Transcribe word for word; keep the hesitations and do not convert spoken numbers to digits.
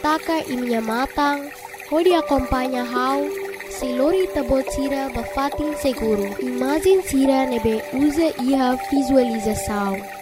bataka e minha matang, onde acompanha how, se lori tabot sira bafatin seguro. Imagem sira nebe usa iha visualização.